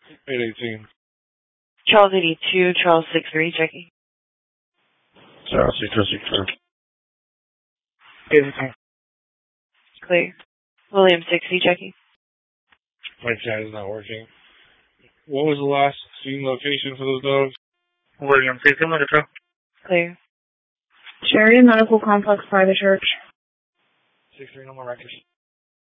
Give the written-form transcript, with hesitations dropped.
818. Charles 82, Charles 63, checking. Charles 6263. Clear. William 60, checking. My chat is not working. What was the last scene location for those dogs? William 60, Metro. Clear. Sheridan Medical Complex by the church. 63, no more records.